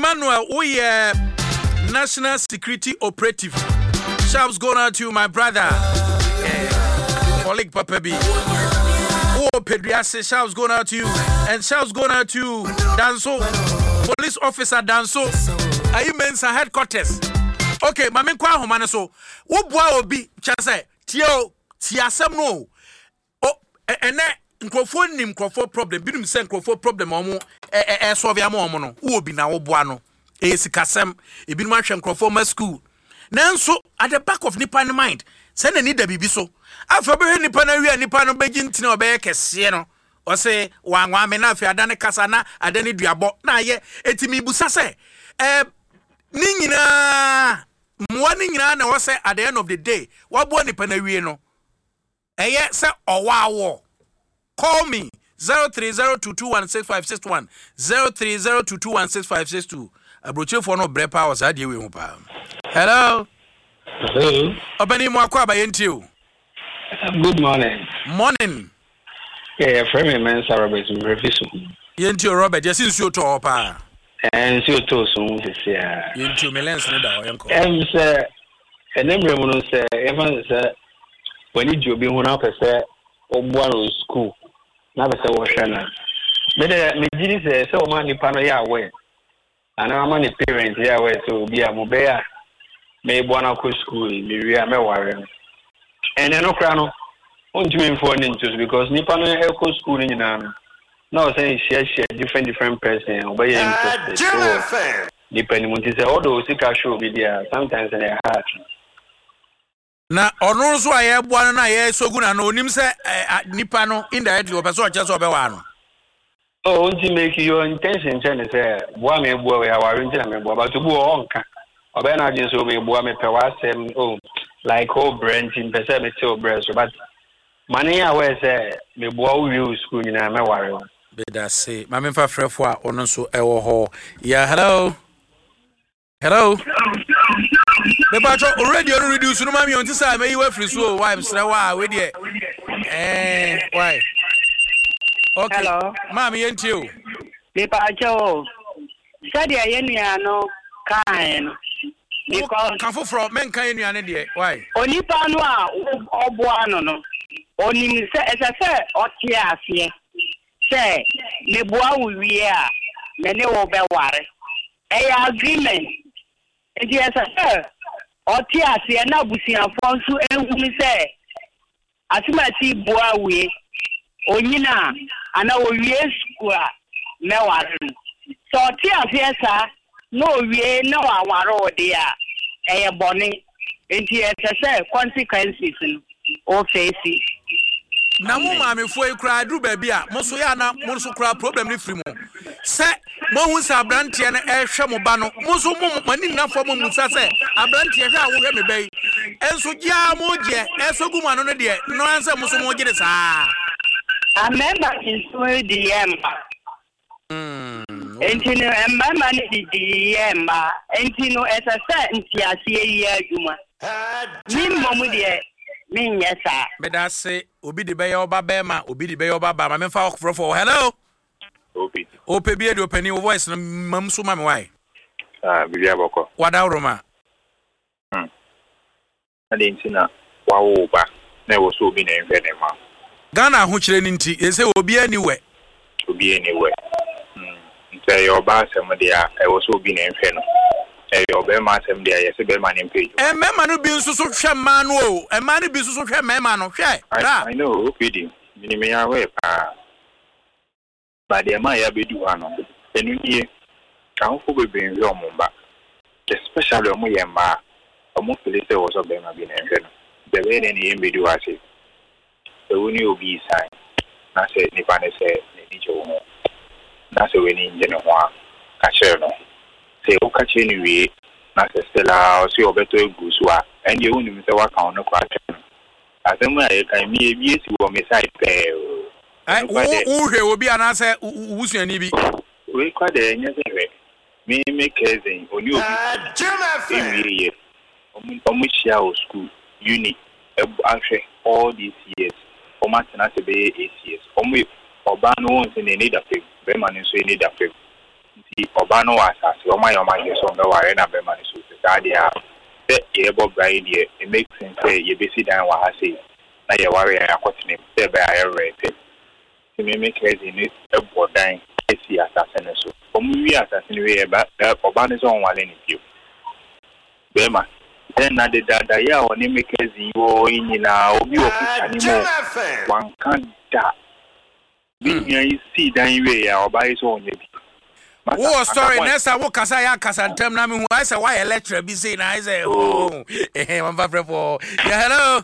Emmanuel, we National Security Operative. Shouts going out to my brother, colleague Papa B. Oh, Pedriase, shouts going out to you. And shouts going out to Danso, police officer Danso. Are you Mensa headquarters? Okay, my men kwa homana so. Wo boa obi chance tio tiasem no. Oh, ene nkrofo nim nkrofo problem. Binum se nkrofo problem omo solve am omo no. Wo obi na wo boa no. Sikasem e binum ahwe nkrofo ma school. Nanso at the back of nipa mind, say na need da bibi so. Afa be nipa na wi nipa no begi ntine obe kese no. O say wanwa me na afi adane kasa na adane duabo na ye etimi busa se ni nyina mwa ni nyina na wo say at the end of the day wabo nipa na wi no eye say owawo. Call me 0302216561 0302216562 abroche for no bre power sa de we hu pa. Hello. Hello. Obani mo akwa ba yentio. Good morning. Morning. Yeah, friend me man Robert Mrefiso. Yentio Robert, yes you to pa. And so to so sia. Yentio melens ne da yenko. Say enemre mu no say even say when you obi hu na pese oboa no school. Na pese wo hwe na. Me gidi say o man nipa no ya we. And I'm a parent here where so be a mobile. May boa ko school me wi a me ware. And no krano on to me for ninjas because nipa no e ko school ni na no. Now say share different person obey interested. Depending on say all those sika show be there sometimes in a heart. Na onu so aye boa no na ye sogu na no onim say nipa no indirectly o person o chese obewa no. Oh, only make your intention say boa me boa we are arrange me boa but boa onka. Obe na je so me boa me pe wasem like Brent in person me tell breast but money away say me boa we school ni na me ware. Be that say ma me fa frefo a ono so ewo ho. Yeah, hello. Hello. Me pa cho already on reduce no ma me on ti say me you free so why sra wa we there. Why? Okay. Hello. Mami yentio. Pepa cho. Said ya yenua no kan. Because kan foforo men kan yenua ne de. Why? Onipa no a oboa no no. Onim se ese otie afie. Se me boa wi a me ne wo be ware. Agreement. Enti ese otie afie na busiafo nso ehumi se atumati boa wi. Onyina ana owie skua meware so ti afiesa no owie na waware ode a eye bone enti ese consequences o face na mo ma me fo ekura adu ba bia mo so ya na mo so kura problem ni free mo se mo hu sa abrantie na ehwe mo ba no mo so mo mani na fo mo musa se abrantie hwe a wo hwe me bai enso gia mo je esogu ma no no de no anse mo so mo gire sa a member is with the ember. Entino ember ni the ember. Entino as a sentence ya juma. Min momu de min yesa. Me da say obi de be your baba obi de be your baba ma me fa for hello. Ope bi de opani wo voice na mam so ma me why. Bibi aboko. Wada roma. Ade ntina wa wo ba na wo so obi na enfe ne ma. Ghana ho kire ni nti e se obi aniwe nti yo ba asem de a e wo so obi na enfe no e yo be ma asem de a ye se be ma ne page me ma no bi nso so hwe ma no o e ma no bi nso so hwe me ma no hwe I know opidi mini me ya we pa ba de ma ya be du ano enu nie kan fo be be nwe omba especially omo ye ma omo feel say wo so be ma bi na enfe no de be ne ni be du ase uni obi sai na se ni pa ne se ni jo ho na se we ni nje ne ho a ka chere no se o ka chere ni wi na se stela o se obeto egu so a enje uni mi se wa ka ono kwa chere asemu a ye kan mi ebi esi wo me sai pe wo hwe obi ana se wusuani bi we kwa de enye se hwe me cousin oni obi emi ye omu shia o school uni ahwe all these years Omatana to be 8 years. Oba no one in need a pig, Beman so you need a pig. The Obano was as your my so no arena be man so Sadia. Ye Bob Brian, it makes sense say you be sit down what I say. Now you worry I got him say by I read. To me make crazy news a board dying. I see assassin so. From we assassin we about Obano's own one in you. Bema. Then I did that ya on him because you in now you one can't die. You see that way or by his own. Oh, sorry, Nessa, what Casaya Casantem Nami, who I say, why a lecture be saying, I say, oh, I'm for hello.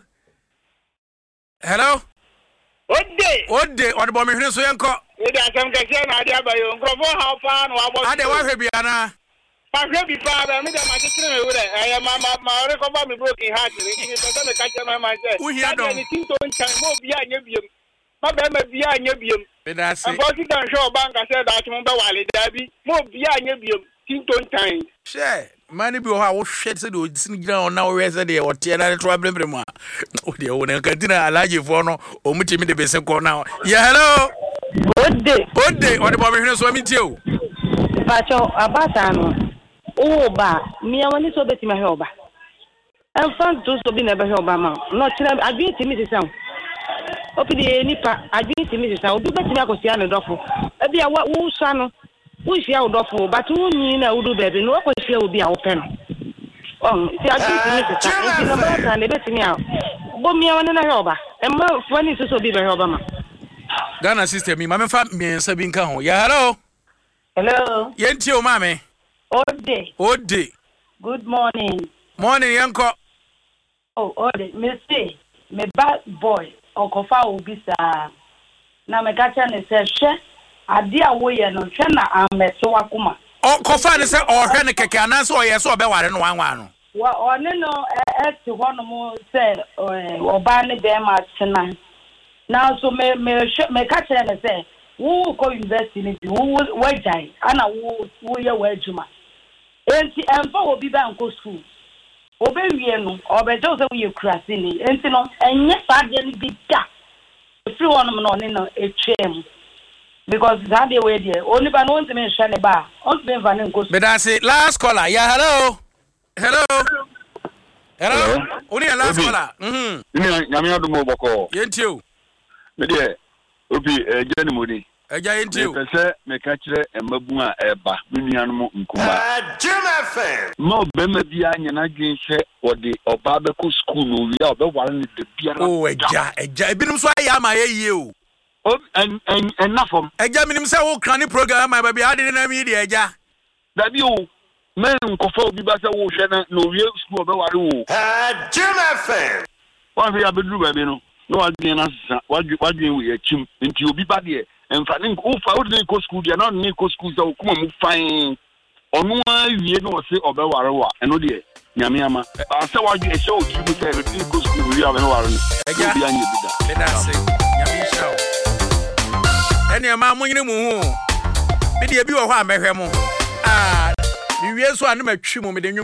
Hello? What day? What day? What about me? So, Uncle? It is some question idea by you. How far? I don't want to be Anna. My baby father, me that my sister with it. I am my recover me broken heart. It doesn't catch my mind. Who here don't? Anything to more behind you. My baby behind you. That's I'm going to show bank. I said that I'm going to more behind you. Tinton time. Share. Money be how shit to do. It's now resident or Tiana problem. Oh, the owner cantina allow you for no or meet me the best now. Yeah, hello. Good day. Good day. What about me? So I meet you. Pacho Abatano. Oh, ba. Me, I want to bet my helper. I'm fun to so be never help Obama. Not I beat him, Mrs. Sound. Open the nipa, I beat him, Mrs. Sound. Do better, Cosiano Doffo. I be a what woo son. Who is your Doffo, but who mean I would do baby. No one will be our pen. Oh, see, I beat Mrs. Sound. And they bet me out. But me, I want to help. And more funny to so be very Obama. Ghana sister, me, Mamma Fat me and Sabine Caho. Yeah, hello. Hello. Yentio, mammy. Old day. Old day. Good morning. Morning, uncle. Oh, old day. Me say, me bad boy. Uncle Fa will be sa. Na me catcha ne say, she. Adi awoye no. She na ameso wakuma. Uncle Fa ne say, oh, he ne keke ananso oh yes, oh be ware no wanwano. Wa one no ti hono mo say, oba ne be ma tena. Now so me catcha ne say. Who go university who wejai ana who ye wejuma enti emfa obi ba nko school obewie no obejo se we kurase ni enti no enye saade ni bi da free one no no etwem because that day we there only ba no ntime hwe ne ba on be va ne nko school but I say last caller yeah hello only a last caller nyame adumo boko yentio me de obi ejani modi eja yentio pese me ka kire emabu a eba menuanum nkuma Jim FM mo be ma bia nyana dwen hye odi oba be ko school no wi a obe ware ne de bia oh eja ebinum so aya ma ye o en nafom eja minim se wo krani program ma ba bia ade na mi de eja da bi o men nkofo obi ba se wo hwe na no wi school obe ware wo Jim FM wa fi abedru ba bi no no wadwen na sisa wadwen wi achim nti obi ba de emfa ne ufa wo de ko school de na ne ko school so kuma mu fine onu awie no se obeware wa eno de nyame ama ase wadwe e show ki mu se ne ko school wi obeware no eja bi anye bi da be da se nyame show ene ama mo nyine mu hu bi de bi wo ho amehwe mo mi wie so anu matwi mo me de